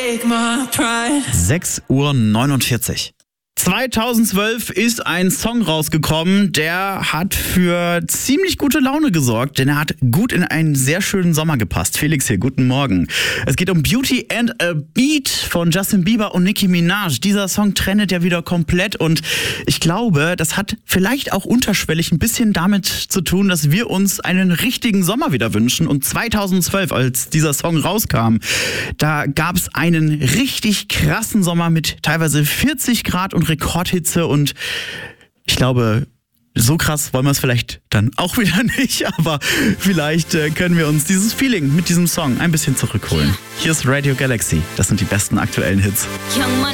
6:49 Uhr. 2012 ist ein Song rausgekommen, der hat für ziemlich gute Laune gesorgt, denn er hat gut in einen sehr schönen Sommer gepasst. Felix hier, guten Morgen. Es geht um Beauty and a Beat von Justin Bieber und Nicki Minaj. Dieser Song trendet ja wieder komplett und ich glaube, das hat vielleicht auch unterschwellig ein bisschen damit zu tun, dass wir uns einen richtigen Sommer wieder wünschen. Und 2012, als dieser Song rauskam, da gab es einen richtig krassen Sommer mit teilweise 40 Grad und Rekordhitze und ich glaube, so krass wollen wir es vielleicht dann auch wieder nicht, aber vielleicht können wir uns dieses Feeling mit diesem Song ein bisschen zurückholen. Hier ist Radio Galaxy, das sind die besten aktuellen Hits.